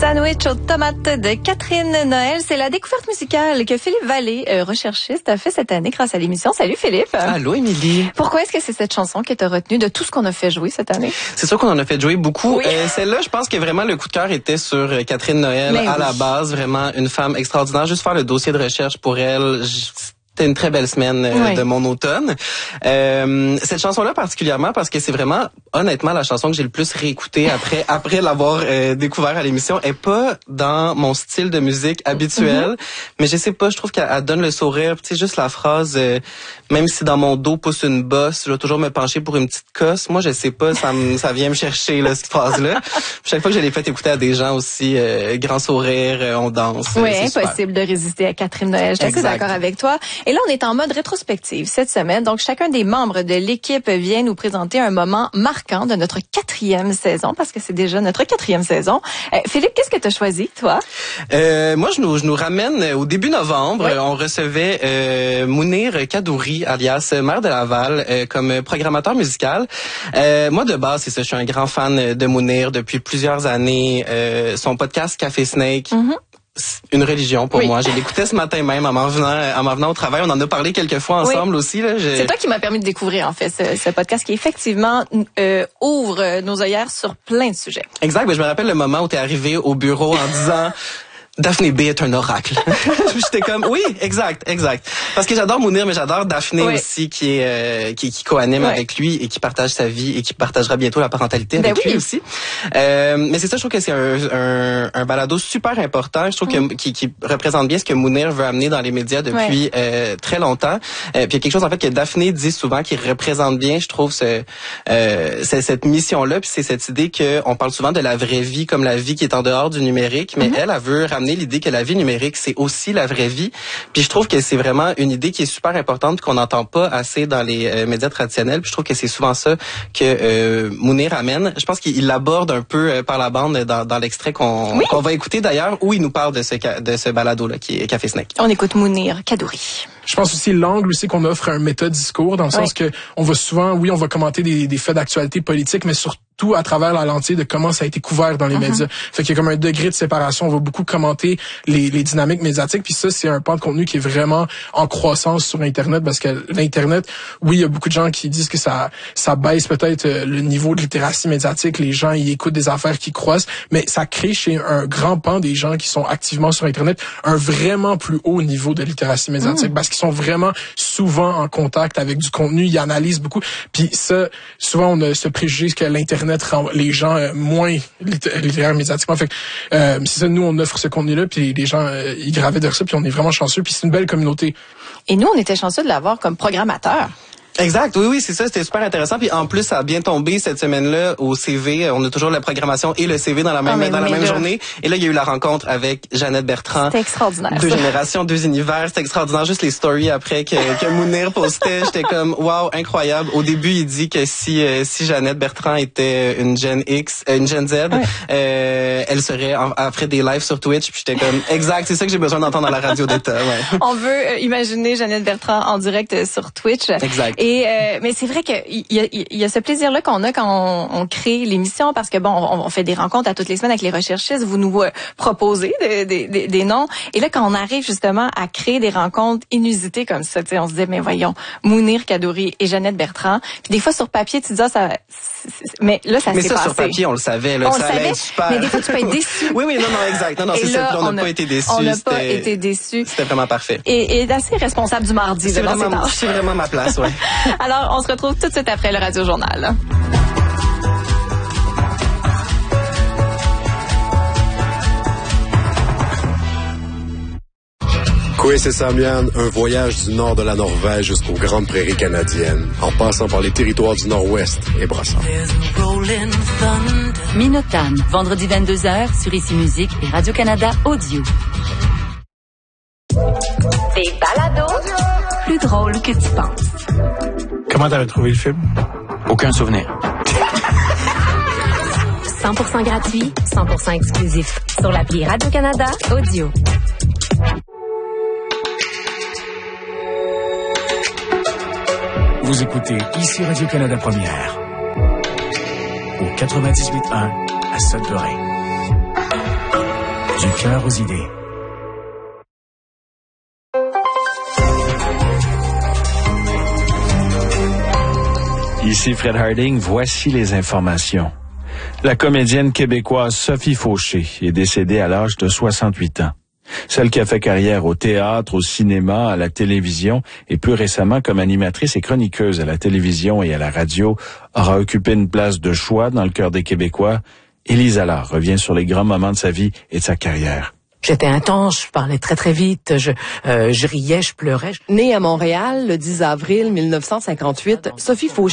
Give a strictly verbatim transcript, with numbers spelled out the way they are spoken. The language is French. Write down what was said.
Sandwich aux tomates de Catherine Noël, c'est la découverte musicale que Philippe Vallée, euh, recherchiste, a fait cette année grâce à l'émission. Salut Philippe. Allô Émilie. Pourquoi est-ce que c'est cette chanson qui t'a retenu de tout ce qu'on a fait jouer cette année? C'est sûr qu'on en a fait jouer beaucoup. Oui. Euh, celle-là, je pense que vraiment le coup de cœur était sur Catherine Noël. Mais à oui. la base, vraiment une femme extraordinaire. Juste faire le dossier de recherche pour elle, je... C'était une très belle semaine euh, oui. de mon automne. Euh, cette chanson-là particulièrement parce que c'est vraiment, honnêtement, la chanson que j'ai le plus réécoutée après après l'avoir euh, découvert à l'émission. Elle est pas dans mon style de musique habituel, mm-hmm. mais je sais pas, je trouve qu'elle donne le sourire. Tu sais, juste la phrase, euh, même si dans mon dos pousse une bosse, je dois toujours me pencher pour une petite cosse. Moi, je sais pas, ça me, ça vient me chercher là cette phrase-là. Chaque fois que je l'ai fait écouter à des gens aussi, euh, grand sourire, euh, on danse. Oui, c'est impossible super. de résister à Catherine Noël. Je suis assez d'accord avec toi. Et là, on est en mode rétrospective cette semaine. Donc, chacun des membres de l'équipe vient nous présenter un moment marquant de notre quatrième saison, parce que c'est déjà notre quatrième saison. Euh, Philippe, qu'est-ce que tu as choisi, toi? Euh, moi, je nous, je nous ramène au début novembre. Oui. On recevait euh, Mounir Kadouri, alias maire de Laval, euh, comme programmateur musical. Euh, moi, de base, c'est ça, je suis un grand fan de Mounir depuis plusieurs années. Euh, son podcast Café Snake. Mm-hmm. Une religion pour oui. moi. Je l'écoutais ce matin même en m'en venant, en m'en venant au travail. On en a parlé quelques fois ensemble oui. aussi. Là. Je... C'est toi qui m'as permis de découvrir en fait ce, ce podcast qui effectivement euh, ouvre nos œillères sur plein de sujets. Exact. Ben, je me rappelle le moment où tu es arrivé au bureau en disant... Daphné B est un oracle. J'étais comme oui, exact, exact. Parce que j'adore Mounir, mais j'adore Daphné oui. aussi qui est euh, qui, qui co-anime oui. avec lui et qui partage sa vie et qui partagera bientôt la parentalité ben avec oui. lui aussi. Euh, mais c'est ça, je trouve que c'est un, un, un balado super important. Je trouve mm. que qui, qui représente bien ce que Mounir veut amener dans les médias depuis oui. euh, très longtemps. Euh, puis il y a quelque chose en fait que Daphné dit souvent qui représente bien, je trouve, ce, euh, c'est cette mission-là. Puis c'est cette idée que on parle souvent de la vraie vie comme la vie qui est en dehors du numérique, mais mm-hmm. elle, elle veut ramener l'idée que la vie numérique, c'est aussi la vraie vie. Puis je trouve que c'est vraiment une idée qui est super importante qu'on n'entend pas assez dans les euh, médias traditionnels. Puis je trouve que c'est souvent ça que euh, Mounir amène. Je pense qu'il l'aborde un peu euh, par la bande dans, dans l'extrait qu'on, oui. qu'on va écouter d'ailleurs, où il nous parle de ce, de ce balado-là qui est Café Snake. On écoute Mounir Kadouri. Je pense aussi l'angle aussi qu'on offre un méta-discours dans le sens oui. que on va souvent, oui, on va commenter des, des faits d'actualité politique, mais surtout tout à travers la lentille de comment ça a été couvert dans les uh-huh. médias. Fait qu'il y a comme un degré de séparation. On va beaucoup commenter les, les dynamiques médiatiques. Puis ça, c'est un pan de contenu qui est vraiment en croissance sur Internet parce que l'Internet, oui, il y a beaucoup de gens qui disent que ça ça baisse peut-être le niveau de littératie médiatique. Les gens, ils écoutent des affaires qui croissent. Mais ça crée chez un grand pan des gens qui sont activement sur Internet un vraiment plus haut niveau de littératie médiatique mmh. parce qu'ils sont vraiment souvent en contact avec du contenu. Ils analysent beaucoup. Puis ça, souvent, on a ce préjugé que l'Internet rend les gens euh, moins littéraires médiatiquement. Fait que, euh, c'est ça, nous, on offre ce contenu-là, puis les gens, euh, ils gravaient de ça, puis on est vraiment chanceux, puis c'est une belle communauté. Et nous, on était chanceux de l'avoir comme programmateur. Exact, oui, oui, c'est ça, c'était super intéressant. Puis en plus, ça a bien tombé cette semaine-là au C V. On a toujours la programmation et le C V dans la même ah, dans la même là. journée. Et là, il y a eu la rencontre avec Jeannette Bertrand. C'était extraordinaire. Deux générations, deux univers, c'était extraordinaire. Juste les stories après que, que Mounir postait, j'étais comme wow, incroyable. Au début, il dit que si euh, si Jeannette Bertrand était une Gen X, euh, une Gen Z, ouais. euh, elle serait en, elle ferait des lives sur Twitch. Puis j'étais comme exact, c'est ça que j'ai besoin d'entendre dans la radio d'État. Ouais. On veut euh, imaginer Jeannette Bertrand en direct euh, sur Twitch. Exact. Et euh, mais c'est vrai que il y a, il y a ce plaisir-là qu'on a quand on, on crée l'émission parce que bon, on, on fait des rencontres à toutes les semaines avec les recherchistes. Vous nous euh, proposez des, des, des, des noms. Et là, quand on arrive justement à créer des rencontres inusitées comme ça, tu sais, on se dit mais voyons, Mounir Kadouri et Jeannette Bertrand. Puis des fois sur papier, tu dis ah, ça, mais là ça mais s'est ça, passé. Mais ça sur papier, on le savait. Là, on ça le allait savait. être super. Mais des fois tu peux être déçu. oui, oui, non, non, exact. Non, non, c'est là, ça. On n'a pas été déçus. On n'a pas été déçus. C'était vraiment parfait. Et, et assez responsable du mardi. C'est là, vraiment, c'est vraiment ma place, ouais. Alors, on se retrouve tout de suite après le Radio Journal. Quai-Samian, un voyage du nord de la Norvège jusqu'aux grandes prairies canadiennes, en passant par les territoires du Nord-Ouest et Brassard. Minotan, vendredi vingt-deux heures sur Ici Musique et Radio-Canada Audio. Des balados plus drôles que tu penses. Comment t'avais trouvé le film? Aucun souvenir. cent pour cent gratuit, cent pour cent exclusif. Sur l'appli Radio-Canada Audio. Vous écoutez Ici Radio-Canada Première. Au quatre-vingt-dix-huit un à Sudbury. Du cœur aux idées. Ici Fred Harding, voici les informations. La comédienne québécoise Sophie Fauché est décédée à l'âge de soixante-huit ans. Celle qui a fait carrière au théâtre, au cinéma, à la télévision et plus récemment comme animatrice et chroniqueuse à la télévision et à la radio aura occupé une place de choix dans le cœur des Québécois. Élise Allard revient sur les grands moments de sa vie et de sa carrière. J'étais intense, je parlais très très vite, je, euh, je riais, je pleurais. Née à Montréal le dix avril mille neuf cent cinquante-huit, Sophie Fauché